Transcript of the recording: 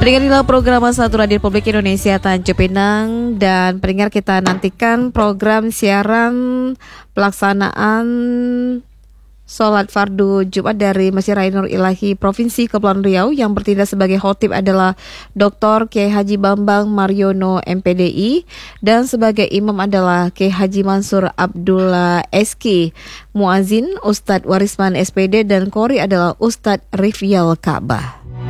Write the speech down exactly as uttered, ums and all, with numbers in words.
Pendengar inilah program Satu Radio Republik Indonesia Tanjung Pinang. Dan pendengar, kita nantikan program siaran pelaksanaan Sholat Fardu Jumat dari Masjid Raya Nur Ilahi Provinsi Kepulauan Riau. Yang bertindak sebagai khotib adalah Doktor Kiai Haji Bambang Mariono M P D I, dan sebagai imam adalah Kiai Haji Mansur Abdullah S K. Muazin Ustadz Warisman S P D, dan qori adalah Ustadz Rifyal Ka'bah.